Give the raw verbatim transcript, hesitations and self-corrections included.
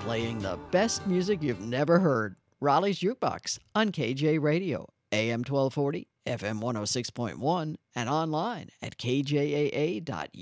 playing the best music you've never heard. Raleigh's Jukebox on K J Radio, A M twelve forty, F M one oh six point one, and online at K J A A dot